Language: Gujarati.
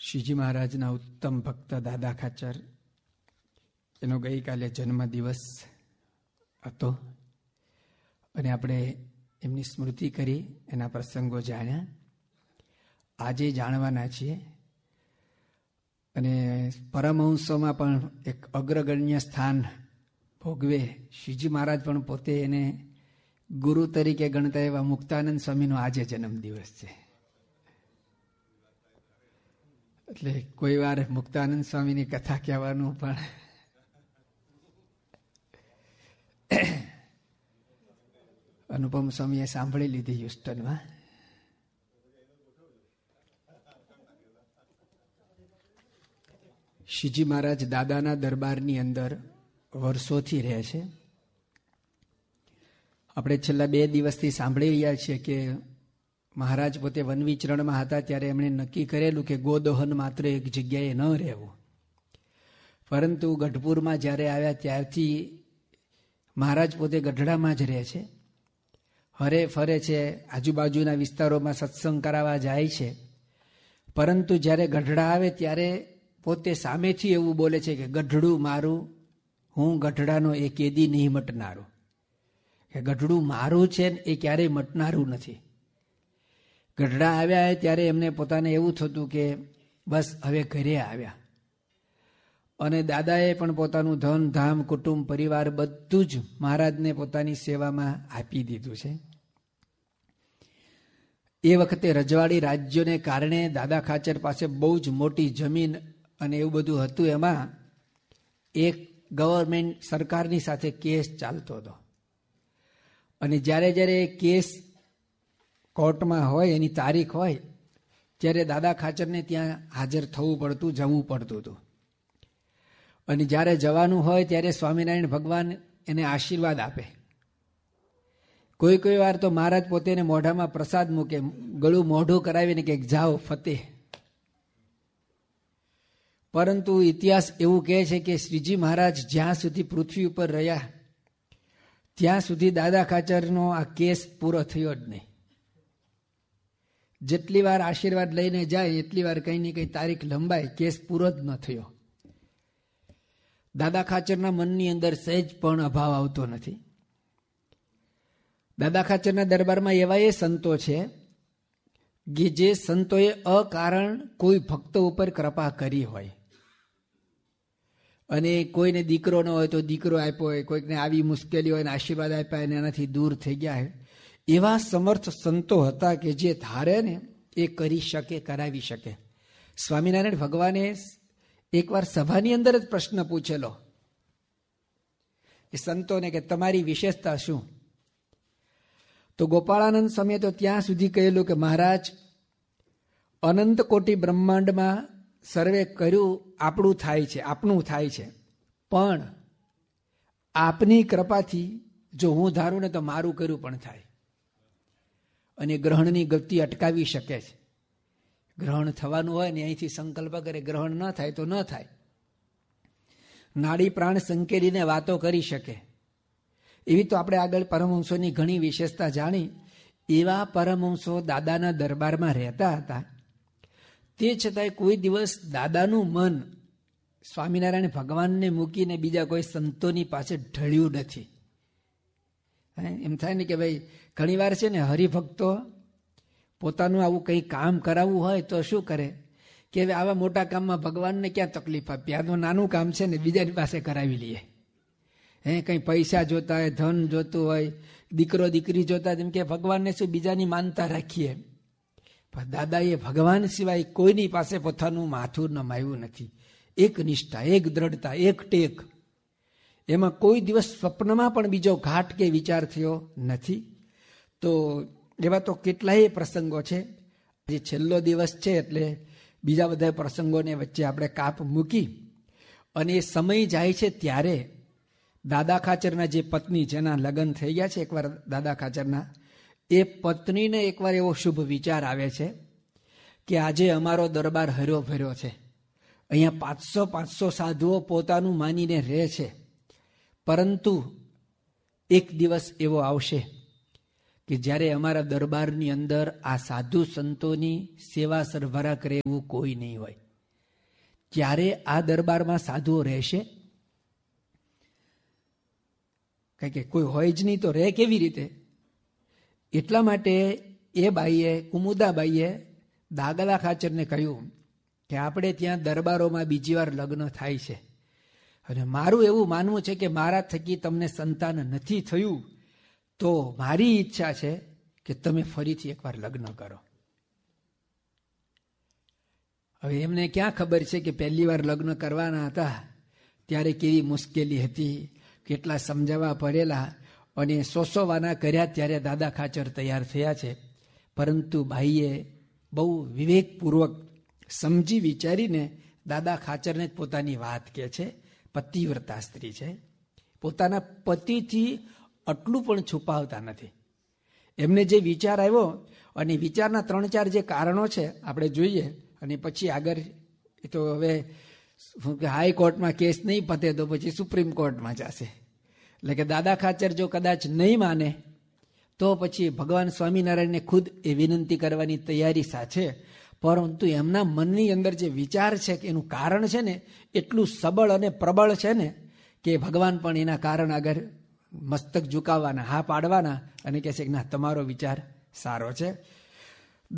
શ્રીજી મહારાજના ઉત્તમ ભક્ત દાદા ખાચર, એનો ગઈકાલે જન્મદિવસ હતો અને આપણે એમની સ્મૃતિ કરી, એના પ્રસંગો જાણ્યા. આજે જાણવાના છીએ. અને પરમહંસોમાં પણ એક અગ્રગણ્ય સ્થાન ભોગવે શ્રીજી મહારાજ પણ પોતે એને ગુરુ તરીકે ગણતા એવા મુક્તાનંદ સ્વામીનો આજે જન્મદિવસ છે. એટલે કોઈ વાર મુક્તાનંદ સ્વામીની કથા કહેવાનું પણ અનુપમ સ્વામીએ સાંભળી લીધી હ્યુસ્ટનમાં. શ્રીજી મહારાજ દાદાના દરબારની અંદર વર્ષોથી રહે છે. આપણે છેલ્લા 2 દિવસથી સાંભળી રહ્યા છીએ કે મહારાજ પોતે વન વિચરણમાં હતા ત્યારે એમણે નક્કી કરેલું કે ગોદોહન માત્ર એક જગ્યાએ ન રહેવું. પરંતુ ગઢપુરમાં જ્યારે આવ્યા ત્યારથી મહારાજ પોતે ગઢડામાં જ રહે છે, હરે ફરે છે, આજુબાજુના વિસ્તારોમાં સત્સંગ કરાવવા જાય છે. પરંતુ જ્યારે ગઢડા આવે ત્યારે પોતે સામેથી એવું બોલે છે કે ગઢડું મારું, હું ગઢડાનો એ કેદી નહીં મટનારું. કે ગઢડું મારું છે એ ક્યારેય મટનારું નથી. ગઢડા આવ્યા ત્યારે એમને પોતાને એવું થતું કે બસ હવે ઘરે આવ્યા. અને દાદાએ પણ પોતાનું ધન ધામ કુટુંબ પરિવાર બધું જ મહારાજને પોતાની સેવામાં આપી દીધું છે. એ વખતે રજવાડી રાજ્યોને કારણે દાદા ખાચર પાસે બહુ જ મોટી જમીન અને એવું બધું હતું. એમાં એક ગવર્મેન્ટ સરકારની સાથે કેસ ચાલતો હતો. અને જ્યારે જ્યારે કેસ કોર્ટમાં હોય, એની તારીખ હોય, ત્યારે દાદા ખાચરને ત્યાં હાજર થવું પડતું, જવું પડતું હતું. અને જ્યારે જવાનું હોય ત્યારે સ્વામિનારાયણ ભગવાન એને આશીર્વાદ આપે. કોઈ કોઈ વાર તો મહારાજ પોતે મોઢામાં પ્રસાદ મૂકે, ગળું મોઢું કરાવીને કે જાઓ ફતેહ. પરંતુ ઇતિહાસ એવું કહે છે કે શ્રીજી મહારાજ જ્યાં સુધી પૃથ્વી ઉપર રહ્યા ત્યાં સુધી દાદા ખાચરનો આ કેસ પૂરો થયો જ નહીં. જેટલી વાર આશીર્વાદ લઈને જાય એટલી વાર કંઈ ને કંઈ તારીખ લંબાય, કેસ પૂરો જ ન થયો. દાદા ખાચરના મનની અંદર સહેજ પણ અભાવ આવતો નથી. દાદા ખાચરના દરબારમાં એવા એ સંતો છે કે જે સંતોએ અકારણ કોઈ ભક્ત ઉપર કૃપા કરી હોય. અને કોઈને દીકરો ન હોય તો દીકરો આપ્યો હોય, કોઈકને આવી મુશ્કેલી હોય ને આશીર્વાદ આપ્યા અને એનાથી દૂર થઈ ગયા હોય. એવા સમર્થ સંતો હતા કે જે ધારે ને એ કરી શકે, કરાવી શકે. સ્વામિનારાયણ ભગવાને એકવાર સભાની અંદર જ પ્રશ્ન પૂછેલો એ સંતોને કે તમારી વિશેષતા શું? તો ગોપાળાનંદ સ્વામીએ તો ત્યાં સુધી કહેલું કે મહારાજ, અનંત કોટી બ્રહ્માંડમાં સર્વે કર્યું આપણું થાય છે, આપનું થાય છે, પણ આપની કૃપાથી જો હું ધારું ને તો મારું કર્યું પણ થાય. અને ગ્રહણની ગતિ અટકાવી શકે છે. ગ્રહણ થવાનું હોય ને અહીંથી સંકલ્પ કરે ગ્રહણ ન થાય તો ન થાય. નાડી પ્રાણ સંકેલીને વાતો કરી શકે. એવી તો આપણે આગળ પરમહંસોની ઘણી વિશેષતા જાણી. એવા પરમહંસો દાદાના દરબારમાં રહેતા હતા. તે છતાંય કોઈ દિવસ દાદાનું મન સ્વામિનારાયણ ભગવાનને મૂકીને બીજા કોઈ સંતોની પાસે ઢળ્યું નથી. એમ થાય ને કે ભાઈ ઘણી વાર છે ને હરિભક્તો પોતાનું આવું કંઈ કામ કરાવવું હોય તો શું કરે કે હવે આવા મોટા કામમાં ભગવાનને ક્યાં તકલીફ આપી, આ તો નાનું કામ છે ને બીજાની પાસે કરાવી લઈએ. કંઈ પૈસા જોતા હોય, ધન જોતું હોય, દીકરો દીકરી જોતા, જેમ કે ભગવાનને શું બીજાની માનતા રાખીએ. પણ દાદાએ ભગવાન સિવાય કોઈની પાસે પોતાનું માથું નમાવ્યું નથી. એક નિષ્ઠા, એક દ્રઢતા, એક ટેક. એમાં કોઈ દિવસ સ્વપ્નમાં પણ બીજો ઘાટ કે વિચાર થયો નથી. તો એવા તો કેટલાય પ્રસંગો છે. આજે છેલ્લો દિવસ છે એટલે બીજા બધા પ્રસંગોને વચ્ચે આપણે કાપ મૂકી અને એ સમય જાય છે ત્યારે દાદા ખાચરના જે પત્ની, જેના લગ્ન થઈ ગયા છે એકવાર દાદા ખાચરના, એ પત્નીને એકવાર એવો શુભ વિચાર આવે છે કે આજે અમારો દરબાર હર્યો ભર્યો છે, અહીંયા 500 સાધુઓ પોતાનું માનીને રહે છે, પરંતુ એક દિવસ એવો આવશે કે જ્યારે અમારા દરબારની અંદર આ સાધુ સંતોની સેવા સરભરા કરે એવું કોઈ નહીં હોય. ક્યારે આ દરબારમાં સાધુઓ રહેશે? કારણ કે કોઈ હોય જ નહીં તો રહે કેવી રીતે? એટલા માટે એ બાઈએ, કુમુદાબાઈએ દાગલા ખાચરને કહ્યું કે આપણે ત્યાં દરબારોમાં બીજી વાર લગ્ન થાય છે અને મારું એવું માનવું છે કે મારા થકી તમને સંતાન નથી થયું, તો મારી ઈચ્છા છે કે તમે ફરીથી એકવાર લગ્ન કરો. હવે એમને ક્યાં ખબર છે કે પહેલી વાર લગ્ન કરવાના હતા ત્યારે કેવી મુશ્કેલી હતી, કેટલા સમજાવવા પડેલા અને સોસોવાના કર્યા ત્યારે દાદા ખાચર તૈયાર થયા છે. પરંતુ ભાઈએ બહુ વિવેકપૂર્વક સમજી વિચારીને દાદા ખાચરને જ પોતાની વાત કહે છે. પતિવ્રતા સ્ત્રી છે, પોતાના પતિથી આટલું પણ છુપાવતા નથી. એમને જે વિચાર આવ્યો, અને વિચારના 3-4 જે કારણો છે આપણે જોઈએ, અને પછી આગળ એ તો હવે હાઈકોર્ટમાં કેસ નહીં પતે તો પછી સુપ્રીમ કોર્ટમાં જશે. એટલે કે દાદા ખાચર જો કદાચ નહીં માને તો પછી ભગવાન સ્વામિનારાયણને ખુદ એ વિનંતી કરવાની તૈયારી સાથે, પરંતુ એમના મનની અંદર જે વિચાર છે કે એનું કારણ છે ને એટલું સબળ અને પ્રબળ છે ને કે ભગવાન પણ એના કારણ આગળ મસ્તક ઝુકાવવાના, હા પાડવાના અને કહે છે કે ના, તમારો વિચાર સારો છે.